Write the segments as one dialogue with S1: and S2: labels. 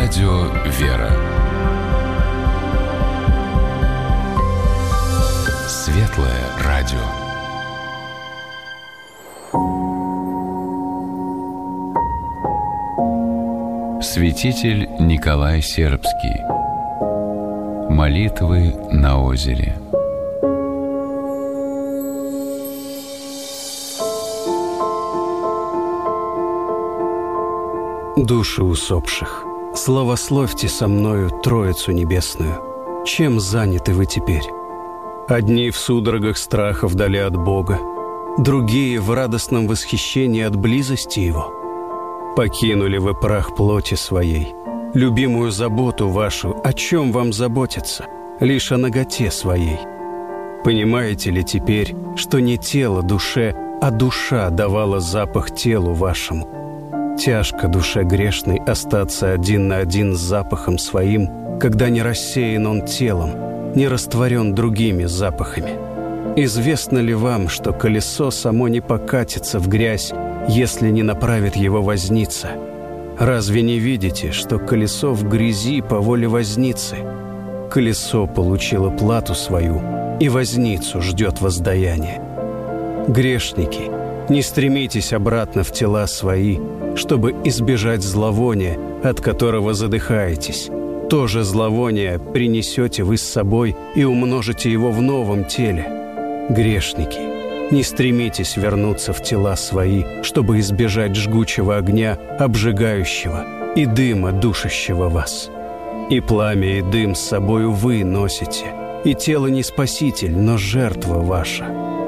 S1: Радио «Вера». Светлое радио. Святитель Николай Сербский. Молитвы на озере.
S2: Души усопших, славословьте со мною Троицу Небесную. Чем заняты вы теперь? Одни в судорогах страха вдали от Бога, другие в радостном восхищении от близости Его. Покинули вы прах плоти своей, любимую заботу вашу. О чем вам заботиться? Лишь о наготе своей. Понимаете ли теперь, что не тело душе, а душа давала запах телу вашему? Тяжко душе грешной остаться один на один с запахом своим, когда не рассеян он телом, не растворен другими запахами. Известно ли вам, что колесо само не покатится в грязь, если не направит его возница? Разве не видите, что колесо в грязи по воле возницы? Колесо получило плату свою, и возницу ждет воздаяние. Грешники, не стремитесь обратно в тела свои, чтобы избежать зловония, от которого задыхаетесь. То же зловоние принесете вы с собой и умножите его в новом теле. Грешники, не стремитесь вернуться в тела свои, чтобы избежать жгучего огня, обжигающего, и дыма, душащего вас. И пламя, и дым с собою вы носите, и тело не спаситель, но жертва ваша.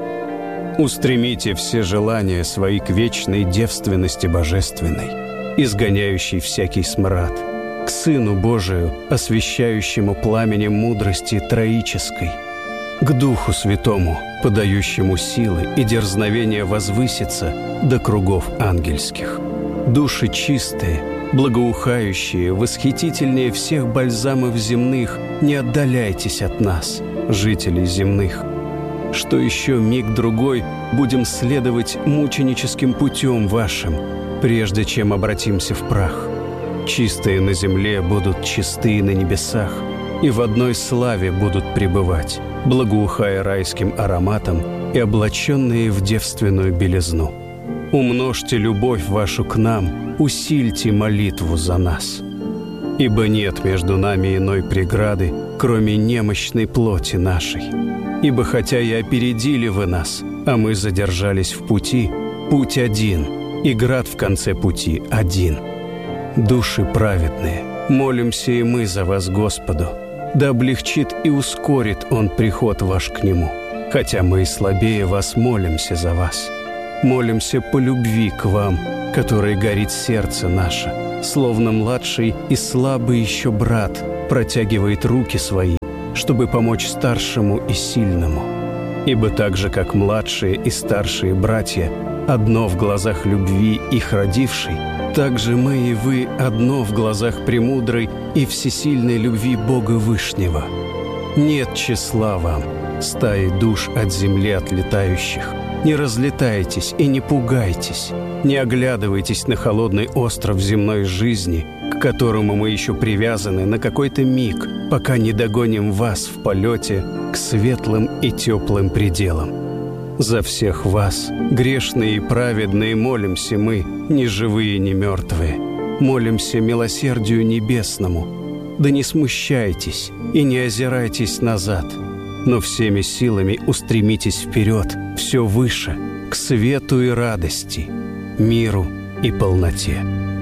S2: Устремите все желания свои к вечной девственности божественной, изгоняющей всякий смрад, к Сыну Божию, освящающему пламенем мудрости троической, к Духу Святому, подающему силы и дерзновение возвыситься до кругов ангельских. Души чистые, благоухающие, восхитительнее всех бальзамов земных, не отдаляйтесь от нас, жителей земных. Что еще миг-другой будем следовать мученическим путем вашим, прежде чем обратимся в прах. Чистые на земле будут чистые на небесах, и в одной славе будут пребывать, благоухая райским ароматом и облаченные в девственную белизну. Умножьте любовь вашу к нам, усильте молитву за нас. Ибо нет между нами иной преграды, кроме немощной плоти нашей. Ибо хотя и опередили вы нас, а мы задержались в пути, путь один, и град в конце пути один. Души праведные, молимся и мы за вас Господу, да облегчит и ускорит Он приход ваш к Нему. Хотя мы и слабее вас молимся за вас. Молимся по любви к вам, которой горит сердце наше, словно младший и слабый еще брат протягивает руки свои, чтобы помочь старшему и сильному. Ибо так же, как младшие и старшие братья одно в глазах любви их родившей, так же мы и вы одно в глазах премудрой и всесильной любви Бога Вышнего. Нет числа вам, стаи душ от земли отлетающих. Не разлетайтесь и не пугайтесь, не оглядывайтесь на холодный остров земной жизни, к которому мы еще привязаны на какой-то миг, пока не догоним вас в полете к светлым и теплым пределам. За всех вас, грешные и праведные, молимся мы, ни живые, ни мертвые. Молимся милосердию небесному. Да не смущайтесь и не озирайтесь назад, но всеми силами устремитесь вперед, все выше, к свету и радости, миру и полноте.